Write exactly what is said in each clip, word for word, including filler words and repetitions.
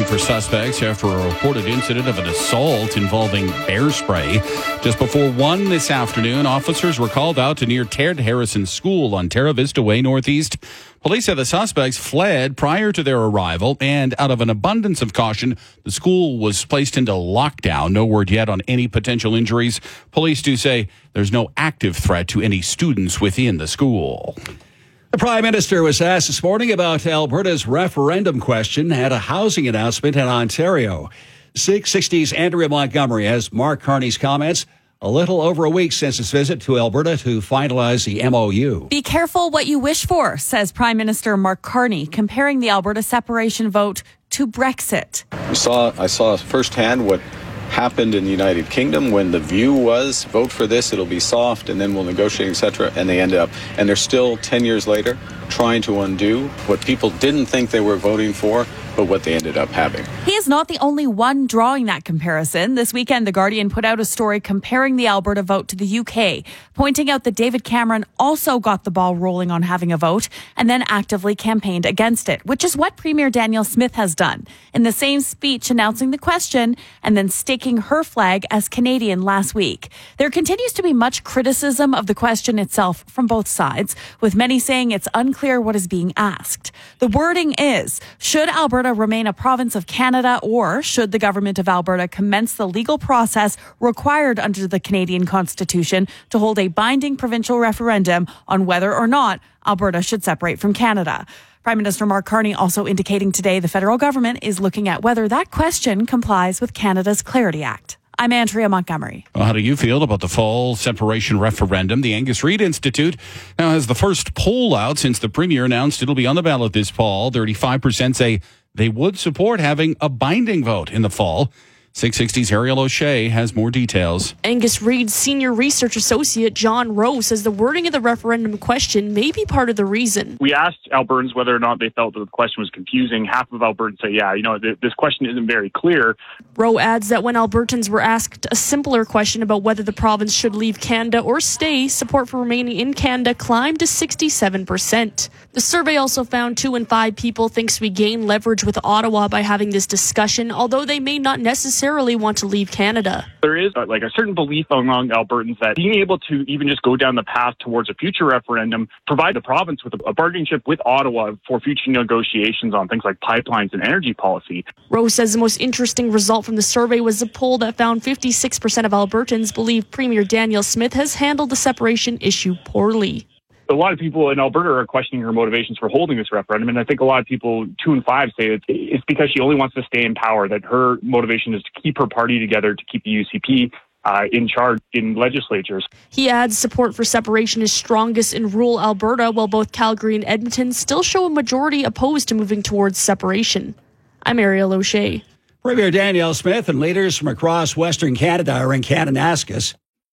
looking for suspects after a reported incident of an assault involving bear spray. Just before one this afternoon, officers were called out to near Ted Harrison School on Terra Vista Way Northeast. Police say the suspects fled prior to their arrival, and out of an abundance of caution, the school was placed into lockdown. No word yet on any potential injuries. Police do say there's no active threat to any students within the school. The Prime Minister was asked this morning about Alberta's referendum question at a housing announcement in Ontario. six sixty's Andrea Montgomery has Mark Carney's comments a little over a week since his visit to Alberta to finalize the M O U. Be careful what you wish for, says Prime Minister Mark Carney, comparing the Alberta separation vote to Brexit. We saw, I saw firsthand what happened in the United Kingdom when the view was vote for this, it'll be soft, and then we'll negotiate, et cetera. And they ended up, and they're still ten years later trying to undo what people didn't think they were voting for, but what they ended up having. He is not the only one drawing that comparison. This weekend, The Guardian put out a story comparing the Alberta vote to the U K, pointing out that David Cameron also got the ball rolling on having a vote and then actively campaigned against it, which is what Premier Danielle Smith has done. In the same speech announcing the question and then staking her flag as Canadian last week. There continues to be much criticism of the question itself from both sides, with many saying it's unclear what is being asked. The wording is, should Alberta remain a province of Canada, or should the government of Alberta commence the legal process required under the Canadian Constitution to hold a binding provincial referendum on whether or not Alberta should separate from Canada? Prime Minister Mark Carney also indicating today the federal government is looking at whether that question complies with Canada's Clarity Act. I'm Andrea Montgomery. Well, how do you feel about the fall separation referendum? The Angus Reid Institute now has the first poll out since the Premier announced it'll be on the ballot this fall. thirty-five percent say they would support having a binding vote in the fall. six sixty's Ariel O'Shea has more details. Angus Reid's senior research associate John Rowe says the wording of the referendum question may be part of the reason. We asked Albertans whether or not they felt that the question was confusing. Half of Albertans say, yeah, you know, th- this question isn't very clear. Rowe adds that when Albertans were asked a simpler question about whether the province should leave Canada or stay, support for remaining in Canada climbed to sixty-seven percent. The survey also found two in five people thinks we gain leverage with Ottawa by having this discussion, although they may not necessarily want to leave Canada. There is uh, like a certain belief among Albertans that being able to even just go down the path towards a future referendum, provide the province with a, a bargaining chip with Ottawa for future negotiations on things like pipelines and energy policy. Rowe says the most interesting result from the survey was a poll that found fifty-six percent of Albertans believe Premier Danielle Smith has handled the separation issue poorly. A lot of people in Alberta are questioning her motivations for holding this referendum, and I think a lot of people, two and five, say that it's because she only wants to stay in power, that her motivation is to keep her party together, to keep the U C P uh, in charge in legislatures. He adds support for separation is strongest in rural Alberta, while both Calgary and Edmonton still show a majority opposed to moving towards separation. I'm Ariel O'Shea. Premier Danielle Smith and leaders from across Western Canada are in Kananaskis.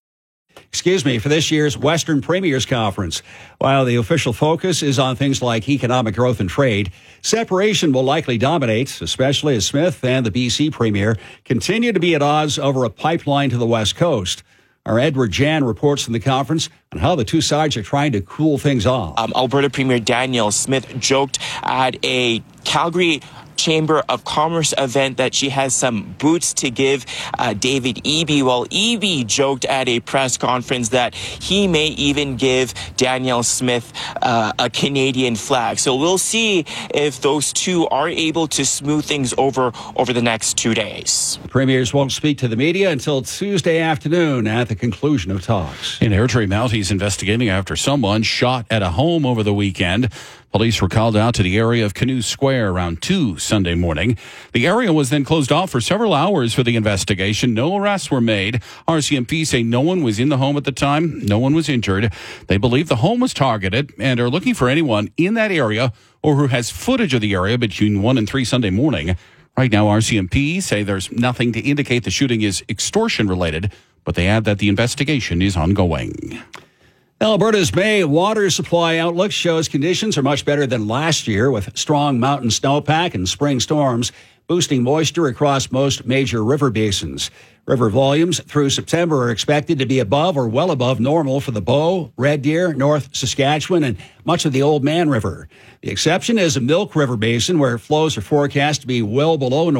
Excuse me, for this year's Western Premiers Conference. While the official focus is on things like economic growth and trade, separation will likely dominate, especially as Smith and the B C Premier continue to be at odds over a pipeline to the West Coast. Our Edward Jan reports from the conference on how the two sides are trying to cool things off. Um, Alberta Premier Danielle Smith joked at a Calgary Chamber of Commerce event that she has some boots to give uh, David Eby, while Eby joked at a press conference that he may even give Danielle Smith uh, a Canadian flag. So we'll see if those two are able to smooth things over over the next two days. The premiers won't speak to the media until Tuesday afternoon at the conclusion of talks. In Airdrie, Mounties investigating after someone shot at a home over the weekend. Police were called out to the area of Canoe Square around two Sunday morning. The area was then closed off for several hours for the investigation. No arrests were made. R C M P say no one was in the home at the time. No one was injured. They believe the home was targeted and are looking for anyone in that area or who has footage of the area between one and three Sunday morning. Right now, R C M P say there's nothing to indicate the shooting is extortion related, but they add that the investigation is ongoing. Alberta's May water supply outlook shows conditions are much better than last year, with strong mountain snowpack and spring storms boosting moisture across most major river basins. River volumes through September are expected to be above or well above normal for the Bow, Red Deer, North Saskatchewan, and much of the Old Man River. The exception is a Milk River Basin, where flows are forecast to be well below normal.